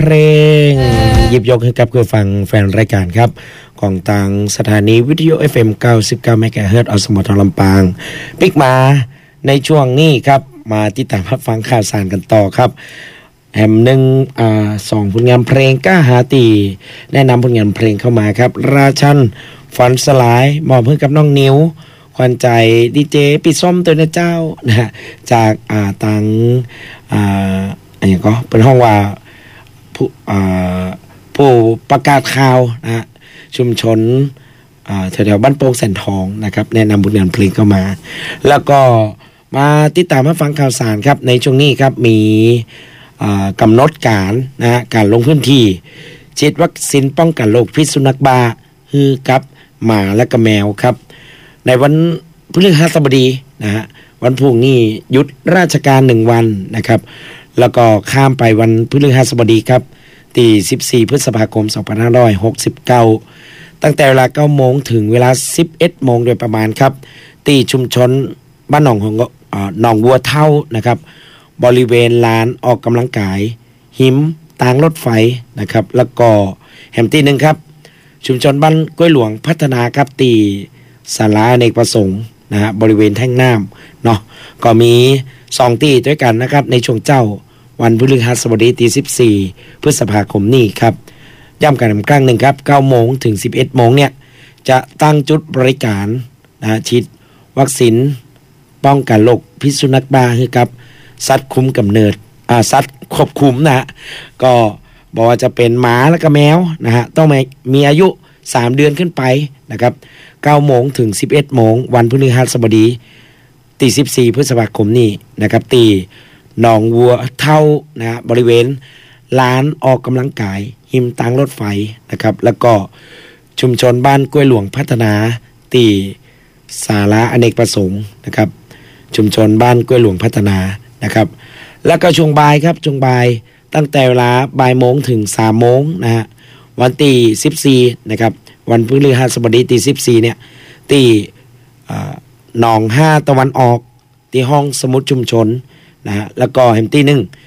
เพลงหยิบยกให้กับผู้ฟังแฟนรายการครับของทางสถานีวิทยุ FM 99 เมกะเฮิรตซ์ อสมทลำปางปิกมาในช่วงนี้ครับมาติดตามรับฟังข่าวสารกันต่อครับแห่มหนึ่งสองผลงานเพลงก้าหาตีแนะนำผลงานเพลงเข้ามาครับราชันฝันสลายมอบให้กับน้องนิ้วขวัญใจดีเจปิดส้มตัวนะเจ้านะฮะจากต่างอะไรก็เป็นห้องว่าผู้ประกาศข่าวนะฮะชุมชนแถวๆบ้านโป่งแสนทองนะครับแนะนำผลงานเพลงเข้ามาแล้วก็มาติดตามรับฟังข่าวสารครับในช่วงนี้ครับมีกำหนดการนะฮะการลงพื้นที่ฉีดวัคซีนป้องกันโรคพิษสุนัขบ้าฮือกับหมาและก็แมวครับในวันพฤหัสบดีนะฮะวันพรุ่งนี้หยุดราชการ1วันนะครับแล้วก็ข้ามไปวันพฤหัสบดีครับที่14พฤษภาคม2569ตั้งแต่เวลา 9 โมงถึงเวลา 11 โมงโดยประมาณครับที่ชุมชนบ้านหนองวัวเท่านะครับบริเวณลานออกกำลังกายหิมทางรถไฟนะครับแล้วก็แห่มที่หนึ่งครับชุมชนบ้านกล้วยหลวงพัฒนาครับตีศาลาอเนกประสงค์นะฮะบริเวณแท่งน้ำเนาะก็มี2ที่ด้วยกันนะครับในช่วงเจ้าวันพฤหัสบดีที่14พฤษภาคมนี้ครับย้ำกันอีกครั้งหนึ่งครับ 9 โมงถึง 11 โมงเนี่ยจะตั้งจุดบริการนะฉีดวัคซีนป้องกันโรคพิษสุนัขบ้าให้กับสัตว์คุมกำเนิดสัตว์ควบคุมนะฮะก็บอกว่าจะเป็นหมาและก็แมวนะฮะต้องมีอายุ3 เดือนขึ้นไปนะครับ 9 โมงถึง 11 โมงวันพฤหัสบดีที่14พฤษภาคมนี้นะครับตีหนองวัวเท่านะฮะบริเวณลานออกกำลังกายหิมทางรถไฟนะครับแล้วก็ชุมชนบ้านกล้วยหลวงพัฒนาตีศาลาอเนกประสงค์นะครับชุมชนบ้านกล้วยหลวงพัฒนานะครับแล้วก็ช่วงบ่ายครับช่วงบ่ายตั้งแต่เวลาบ่ายโมงถึง3 โมงนะฮะวันที่14นะครับวันพฤหัสบดีที่14เนี่ยที่หนอง5ตะวันออกที่ห้องสมุดชุมชนนะฮะแล้วก็แห่งที่